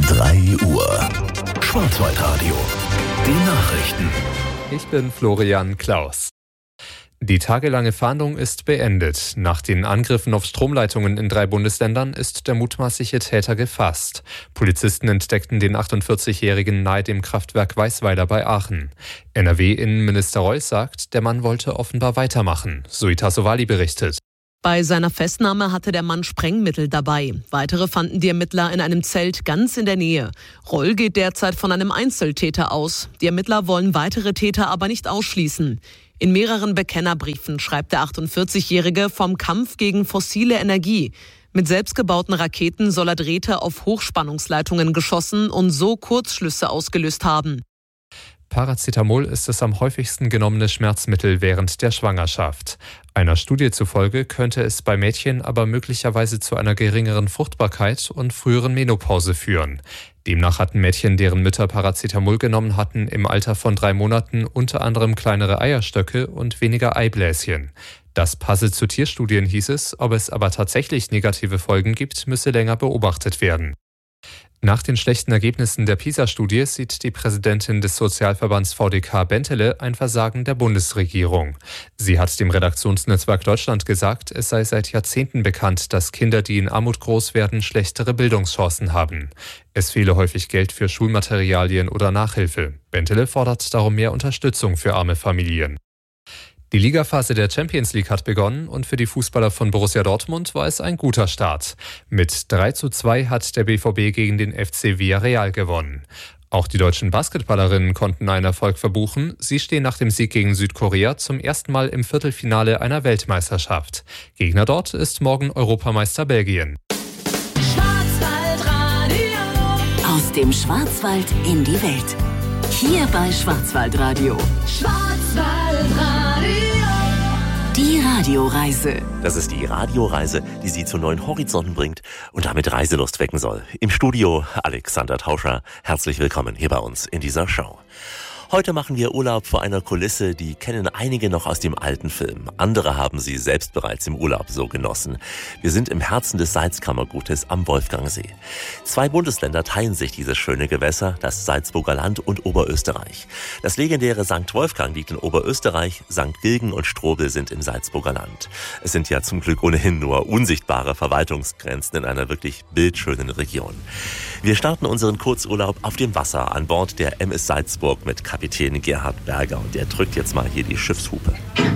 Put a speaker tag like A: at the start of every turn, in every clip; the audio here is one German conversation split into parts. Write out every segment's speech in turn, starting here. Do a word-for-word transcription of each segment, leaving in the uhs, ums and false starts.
A: drei Uhr. Schwarzwaldradio. Die Nachrichten.
B: Ich bin Florian Klaus. Die tagelange Fahndung ist beendet. Nach den Angriffen auf Stromleitungen in drei Bundesländern ist der mutmaßliche Täter gefasst. Polizisten entdeckten den achtundvierzigjährigen nahe dem Kraftwerk Weißweiler bei Aachen. N R W-Innenminister Reuss sagt, der Mann wollte offenbar weitermachen. Suita Sowali berichtet.
C: Bei seiner Festnahme hatte der Mann Sprengmittel dabei. Weitere fanden die Ermittler in einem Zelt ganz in der Nähe. Roll geht derzeit von einem Einzeltäter aus. Die Ermittler wollen weitere Täter aber nicht ausschließen. In mehreren Bekennerbriefen schreibt der achtundvierzigjährige vom Kampf gegen fossile Energie. Mit selbstgebauten Raketen soll er Drähte auf Hochspannungsleitungen geschossen und so Kurzschlüsse ausgelöst haben.
B: Paracetamol ist das am häufigsten genommene Schmerzmittel während der Schwangerschaft. Einer Studie zufolge könnte es bei Mädchen aber möglicherweise zu einer geringeren Fruchtbarkeit und früheren Menopause führen. Demnach hatten Mädchen, deren Mütter Paracetamol genommen hatten, im Alter von drei Monaten unter anderem kleinere Eierstöcke und weniger Eibläschen. Das passe zu Tierstudien, hieß es, ob es aber tatsächlich negative Folgen gibt, müsse länger beobachtet werden. Nach den schlechten Ergebnissen der PISA-Studie sieht die Präsidentin des Sozialverbands V D K Bentele ein Versagen der Bundesregierung. Sie hat dem Redaktionsnetzwerk Deutschland gesagt, es sei seit Jahrzehnten bekannt, dass Kinder, die in Armut groß werden, schlechtere Bildungschancen haben. Es fehle häufig Geld für Schulmaterialien oder Nachhilfe. Bentele fordert darum mehr Unterstützung für arme Familien. Die Ligaphase der Champions League hat begonnen und für die Fußballer von Borussia Dortmund war es ein guter Start. Mit drei zu zwei hat der B V B gegen den F C Villarreal gewonnen. Auch die deutschen Basketballerinnen konnten einen Erfolg verbuchen. Sie stehen nach dem Sieg gegen Südkorea zum ersten Mal im Viertelfinale einer Weltmeisterschaft. Gegner dort ist morgen Europameister Belgien.
D: Schwarzwaldradio. Aus dem Schwarzwald in die Welt. Hier bei Schwarzwaldradio. Schwarzwaldradio. Die Radioreise.
E: Das ist die Radioreise, die Sie zu neuen Horizonten bringt und damit Reiselust wecken soll. Im Studio Alexander Tauscher. Herzlich willkommen hier bei uns in dieser Show. Heute machen wir Urlaub vor einer Kulisse, die kennen einige noch aus dem alten Film. Andere haben sie selbst bereits im Urlaub so genossen. Wir sind im Herzen des Salzkammergutes am Wolfgangsee. Zwei Bundesländer teilen sich dieses schöne Gewässer, das Salzburger Land und Oberösterreich. Das legendäre Sankt Wolfgang liegt in Oberösterreich, Sankt Gilgen und Strobel sind im Salzburger Land. Es sind ja zum Glück ohnehin nur unsichtbare Verwaltungsgrenzen in einer wirklich bildschönen Region. Wir starten unseren Kurzurlaub auf dem Wasser an Bord der M S Salzburg mit Kapitän Gerhard Berger und der drückt jetzt mal hier die Schiffshupe.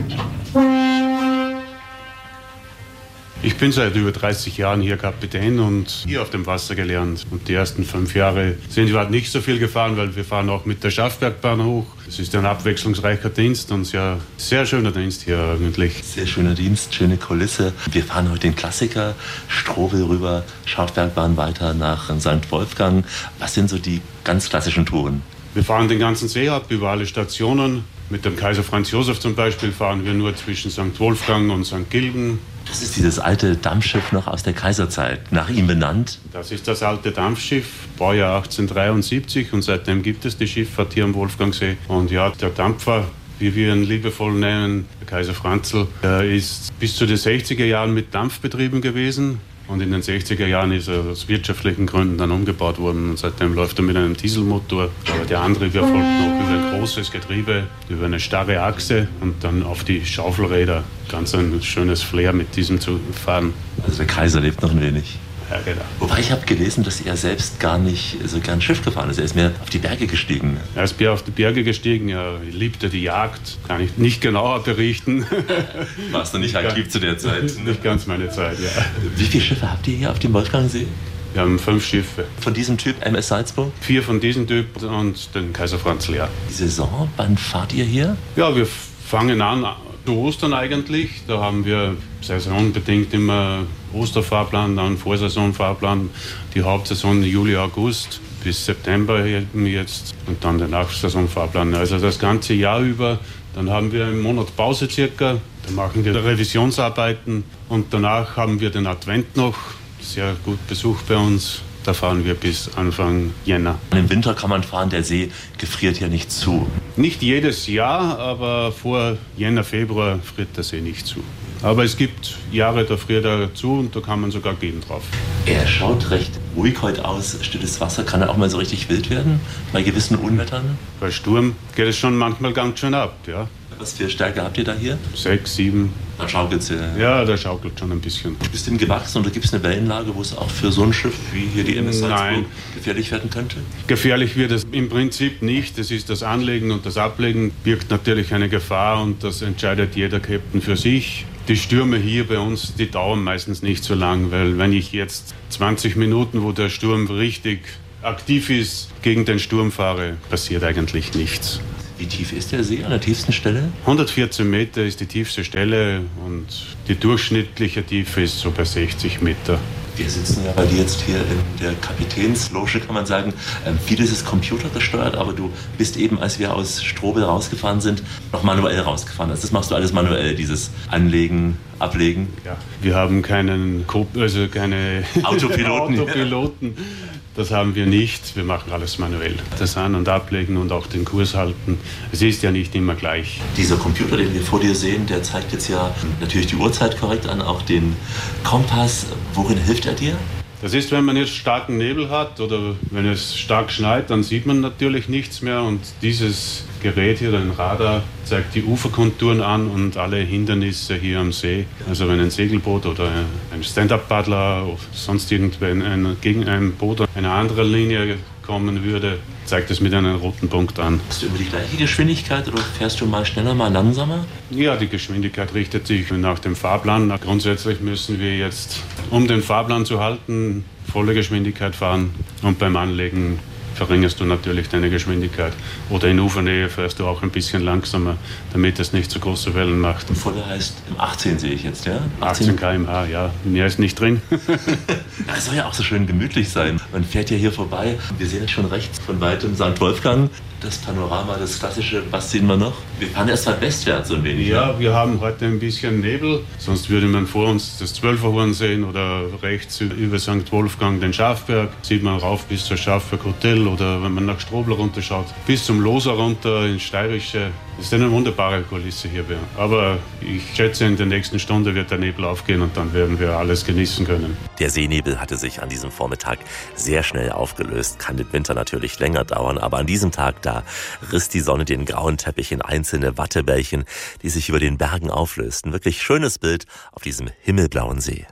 F: Ich bin seit über dreißig Jahren hier Kapitän und hier auf dem Wasser gelernt. Und die ersten fünf Jahre sind wir halt nicht so viel gefahren, weil wir fahren auch mit der Schaffbergbahn hoch. Es ist ein abwechslungsreicher Dienst und ja, sehr schöner Dienst hier eigentlich.
E: Sehr schöner Dienst, schöne Kulisse. Wir fahren heute den Klassiker Strobel rüber, Schaffbergbahn weiter nach Sankt Wolfgang. Was sind so die ganz klassischen Touren?
F: Wir fahren den ganzen See ab, über alle Stationen. Mit dem Kaiser Franz Josef zum Beispiel fahren wir nur zwischen Sankt Wolfgang und Sankt Gilgen.
E: Das ist dieses alte Dampfschiff noch aus der Kaiserzeit, nach ihm benannt.
F: Das ist das alte Dampfschiff, Baujahr achtzehnhundertdreiundsiebzig und seitdem gibt es die Schifffahrt hier am Wolfgangsee. Und ja, der Dampfer, wie wir ihn liebevoll nennen, der Kaiser Franzl, der ist bis zu den sechziger Jahren mit Dampf betrieben gewesen. Und in den sechziger Jahren ist er aus wirtschaftlichen Gründen dann umgebaut worden. Und seitdem läuft er mit einem Dieselmotor. Aber der Antrieb erfolgt noch über ein großes Getriebe, über eine starre Achse und dann auf die Schaufelräder. Ganz ein schönes Flair mit diesem zu fahren.
E: Also der Kaiser lebt noch ein wenig.
F: Ja, genau.
E: Wobei ich habe gelesen, dass er selbst gar nicht so gern Schiff gefahren ist. Er ist mehr auf die Berge gestiegen.
F: Er ist mehr auf die Berge gestiegen. Er liebte die Jagd. Kann ich nicht genauer berichten.
E: Warst du nicht aktiv zu der Zeit?
F: Nicht ganz meine Zeit, ja.
E: Wie viele Schiffe habt ihr hier auf dem Wolfgangsee?
F: Wir haben fünf Schiffe.
E: Von diesem Typ M S Salzburg?
F: Vier von diesem Typ und den Kaiser Franzl, ja.
E: Die Saison, wann fahrt ihr hier?
F: Ja, wir fangen an zu Ostern eigentlich. Da haben wir saisonbedingt immer Osterfahrplan, dann Vorsaisonfahrplan, die Hauptsaison Juli, August bis September jetzt und dann der Nachsaisonfahrplan. Also das ganze Jahr über. Dann haben wir einen Monat Pause circa, dann machen wir Revisionsarbeiten und danach haben wir den Advent noch, sehr gut besucht bei uns. Da fahren wir bis Anfang Jänner.
E: Im Winter kann man fahren, der See gefriert ja nicht zu.
F: Nicht jedes Jahr, aber vor Jänner, Februar friert der See nicht zu. Aber es gibt Jahre, da friert er zu und da kann man sogar gehen drauf.
E: Er schaut recht ruhig heute aus, stilles Wasser. Kann er auch mal so richtig wild werden bei gewissen Unwettern?
F: Bei Sturm geht es schon manchmal ganz schön ab, ja.
E: Was für Stärke habt ihr da hier?
F: Sechs, sieben.
E: Da schaukelt sie.
F: Ja, da schaukelt schon ein bisschen.
E: Bist du denn gewachsen oder gibt es eine Wellenlage, wo es auch für so ein Schiff wie hier die M S Salzburg gefährlich werden könnte?
F: Gefährlich wird es im Prinzip nicht. Das ist das Anlegen und das Ablegen birgt natürlich eine Gefahr und das entscheidet jeder Captain für sich. Die Stürme hier bei uns, die dauern meistens nicht so lang, weil wenn ich jetzt zwanzig Minuten, wo der Sturm richtig aktiv ist, gegen den Sturm fahre, passiert eigentlich nichts.
E: Wie tief ist der See an der tiefsten Stelle?
F: hundertvierzehn Meter ist die tiefste Stelle und die durchschnittliche Tiefe ist so bei sechzig Meter.
E: Wir sitzen ja bei dir jetzt hier in der Kapitänsloge, kann man sagen. Ähm, vieles ist computergesteuert, aber du bist eben, als wir aus Strobel rausgefahren sind, noch manuell rausgefahren. Also das machst du alles manuell, dieses Anlegen, Ablegen.
F: Ja, wir haben keinen Co- also keine
E: Autopiloten.
F: Autopiloten. Das haben wir nicht. Wir machen alles manuell. Das An- und Ablegen und auch den Kurs halten. Es ist ja nicht immer gleich.
E: Dieser Computer, den wir vor dir sehen, der zeigt jetzt ja natürlich die Uhrzeit korrekt an, auch den Kompass. Worin hilft er dir?
F: Das ist, wenn man jetzt starken Nebel hat oder wenn es stark schneit, dann sieht man natürlich nichts mehr. Und dieses Gerät hier, ein Radar, zeigt die Uferkonturen an und alle Hindernisse hier am See. Also wenn ein Segelboot oder ein Stand-Up-Paddler oder sonst irgendwann ein, gegen ein Boot oder eine andere Linie kommen würde, zeigt es mit einem roten Punkt an.
E: Hast du immer die gleiche Geschwindigkeit oder fährst du mal schneller, mal langsamer?
F: Ja, die Geschwindigkeit richtet sich nach dem Fahrplan. Grundsätzlich müssen wir jetzt, um den Fahrplan zu halten, volle Geschwindigkeit fahren und beim Anlegen verringerst du natürlich deine Geschwindigkeit. Oder in Ufernähe fährst du auch ein bisschen langsamer, damit es nicht so große Wellen macht.
E: Und volle heißt im achtzehn sehe ich jetzt, ja?
F: achtzehn Kilometer pro Stunde, ja. Mehr ist nicht drin.
E: Das soll ja auch so schön gemütlich sein. Man fährt ja hier vorbei. Wir sehen jetzt schon rechts von weitem Sankt Wolfgang. Das Panorama, das klassische, was sehen wir noch? Wir fahren erst mal westwärts so ein wenig.
F: Ja,
E: ne?
F: Wir haben heute ein bisschen Nebel. Sonst würde man vor uns das Zwölferhorn sehen oder rechts über Sankt Wolfgang den Schafberg. Sieht man rauf bis zur Schafberg Hotel oder wenn man nach Strobel runterschaut, bis zum Loser runter ins Steirische. Das ist eine wunderbare Kulisse hier. Aber ich schätze, in der nächsten Stunde wird der Nebel aufgehen und dann werden wir alles genießen können.
E: Der Seenebel hatte sich an diesem Vormittag sehr schnell aufgelöst. Kann im Winter natürlich länger dauern, aber an diesem Tag, da riss die Sonne den grauen Teppich in einzelne Wattebällchen, die sich über den Bergen auflösten. Wirklich schönes Bild auf diesem himmelblauen See.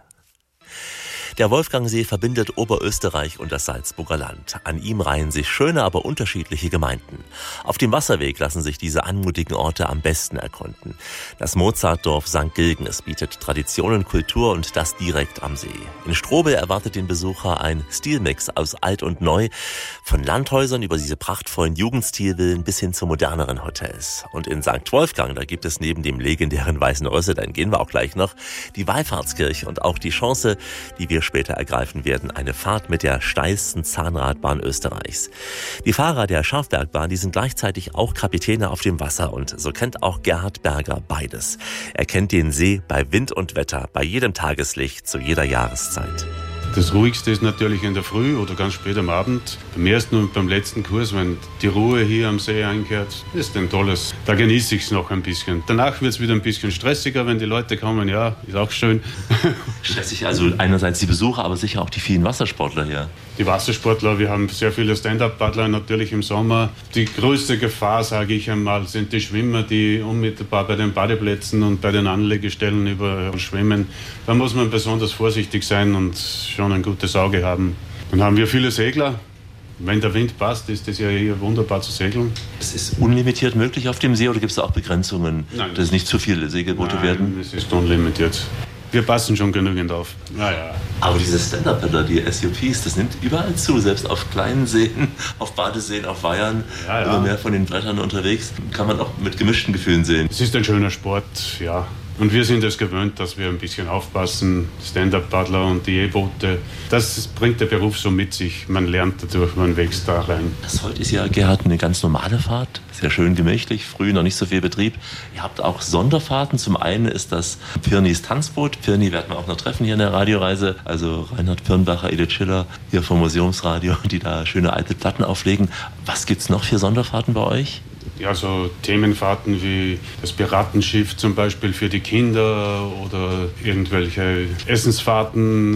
E: Der Wolfgangsee verbindet Oberösterreich und das Salzburger Land. An ihm reihen sich schöne, aber unterschiedliche Gemeinden. Auf dem Wasserweg lassen sich diese anmutigen Orte am besten erkunden. Das Mozartdorf Sankt Gilgen, es bietet Traditionen, Kultur und das direkt am See. In Strobel erwartet den Besucher ein Stilmix aus Alt und Neu, von Landhäusern über diese prachtvollen Jugendstilvillen bis hin zu moderneren Hotels. Und in Sankt Wolfgang, da gibt es neben dem legendären Weißen Rössel, dann gehen wir auch gleich noch, die Wallfahrtskirche und auch die Chance, die wir später ergreifen werden, eine Fahrt mit der steilsten Zahnradbahn Österreichs. Die Fahrer der Schafbergbahn, die sind gleichzeitig auch Kapitäne auf dem Wasser und so kennt auch Gerhard Berger beides. Er kennt den See bei Wind und Wetter, bei jedem Tageslicht, zu jeder Jahreszeit.
F: Das Ruhigste ist natürlich in der Früh oder ganz spät am Abend. Beim ersten und beim letzten Kurs, wenn die Ruhe hier am See einkehrt, ist ein tolles. Da genieße ich es noch ein bisschen. Danach wird es wieder ein bisschen stressiger, wenn die Leute kommen. Ja, ist auch schön.
E: Stressig, also einerseits die Besucher, aber sicher auch die vielen Wassersportler hier.
F: Die Wassersportler, wir haben sehr viele Stand-Up-Paddler natürlich im Sommer. Die größte Gefahr, sage ich einmal, sind die Schwimmer, die unmittelbar bei den Badeplätzen und bei den Anlegestellen überall schwimmen. Da muss man besonders vorsichtig sein und schon ein gutes Auge haben. Dann haben wir viele Segler. Wenn der Wind passt, ist das ja hier wunderbar zu segeln.
E: Es ist unlimitiert möglich auf dem See oder gibt es da auch Begrenzungen,
F: Nein.
E: dass nicht zu viele Segelboote
F: Nein,
E: werden?
F: es ist unlimitiert. Wir passen schon genügend auf. Ja, ja.
E: Aber diese Stand-Up-Paddler, die S U Ps, das nimmt überall zu, selbst auf kleinen Seen, auf Badeseen, auf Weihern,
F: ja, ja.
E: immer mehr von den Brettern unterwegs. Kann man auch mit gemischten Gefühlen sehen.
F: Es ist ein schöner Sport, ja. Und wir sind es gewöhnt, dass wir ein bisschen aufpassen, Stand-Up-Paddler und die E-Boote. Das bringt der Beruf so mit sich. Man lernt dadurch, man wächst da rein.
E: Das heute ist ja, Gerhard, eine ganz normale Fahrt. Sehr schön gemächlich, früh noch nicht so viel Betrieb. Ihr habt auch Sonderfahrten. Zum einen ist das Pirnis Tanzboot. Pirni werden wir auch noch treffen hier in der Radioreise. Also Reinhard Pirnbacher, Edith Schiller hier vom Museumsradio, die da schöne alte Platten auflegen. Was gibt's noch für Sonderfahrten bei euch?
F: Ja, so Themenfahrten wie das Piratenschiff zum Beispiel für die Kinder oder irgendwelche Essensfahrten,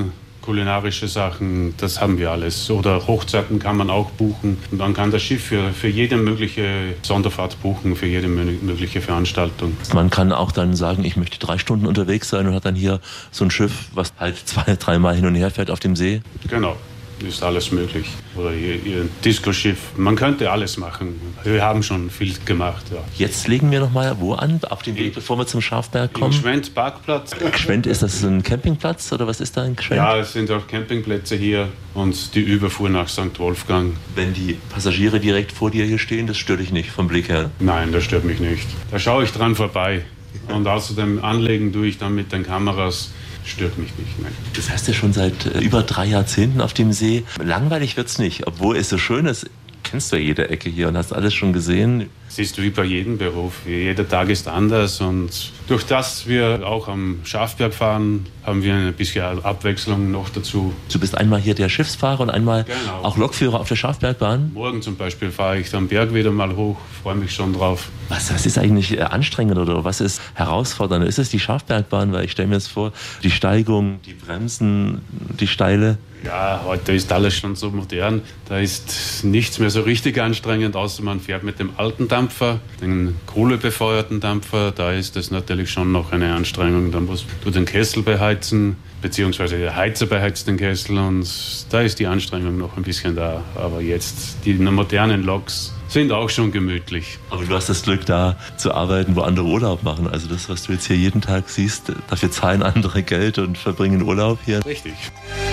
F: kulinarische Sachen, das haben wir alles. Oder Hochzeiten kann man auch buchen. Und man kann das Schiff für, für jede mögliche Sonderfahrt buchen, für jede mögliche Veranstaltung.
E: Man kann auch dann sagen, ich möchte drei Stunden unterwegs sein und hat dann hier so ein Schiff, was halt zwei, dreimal hin und her fährt auf dem See.
F: Genau. Ist alles möglich. Oder hier, hier ein Disco-Schiff. Man könnte alles machen. Wir haben schon viel gemacht. Ja.
E: Jetzt legen wir noch mal wo an, auf dem Weg, bevor wir zum Schafberg kommen?
F: Im Gschwend Parkplatz.
E: Gschwend, ist das ein Campingplatz oder was ist da in Gschwend?
F: Ja, es sind auch Campingplätze hier und die Überfuhr nach Sankt Wolfgang.
E: Wenn die Passagiere direkt vor dir hier stehen, das stört dich nicht vom Blick her?
F: Nein, das stört mich nicht. Da schaue ich dran vorbei. Und außerdem anlegen tue ich dann mit den Kameras. Stört mich nicht. Nein.
E: Das heißt ja schon seit äh, über drei Jahrzehnten auf dem See. Langweilig wird's nicht, obwohl es so schön ist. Kennst du ja jede Ecke hier und hast alles schon gesehen.
F: Es ist wie bei jedem Beruf. Jeder Tag ist anders und durch das wir auch am Schafberg fahren, haben wir ein bisschen Abwechslung noch dazu.
E: Du bist einmal hier der Schiffsfahrer und einmal
F: genau.
E: auch Lokführer auf der Schafbergbahn.
F: Morgen zum Beispiel fahre ich den Berg wieder mal hoch, freue mich schon drauf.
E: Was, was ist eigentlich anstrengend oder was ist herausfordernd? Ist es die Schafbergbahn? Weil ich stelle mir das vor, die Steigung, die Bremsen, die Steile.
F: Ja, heute ist alles schon so modern. Da ist nichts mehr so richtig anstrengend, außer man fährt mit dem alten Dampfer, den kohlebefeuerten Dampfer. Da ist das natürlich schon noch eine Anstrengung. Da musst du den Kessel beheizen, beziehungsweise der Heizer beheizt den Kessel und da ist die Anstrengung noch ein bisschen da. Aber jetzt, die modernen Loks sind auch schon gemütlich.
E: Aber du hast das Glück, da zu arbeiten, wo andere Urlaub machen. Also das, was du jetzt hier jeden Tag siehst, dafür zahlen andere Geld und verbringen Urlaub hier.
F: Richtig.